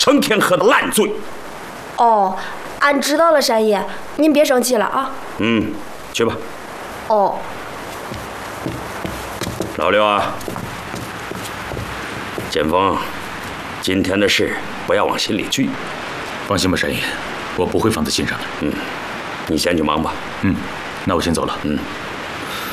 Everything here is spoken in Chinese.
成天喝的烂醉。 哦，俺知道了，单爷，您别生气了啊。 去吧。 哦。 老刘啊，建峰，今天的事不要往心里去。 放心吧，单爷，我不会放在心上的。 你先去忙吧。 那我先走了。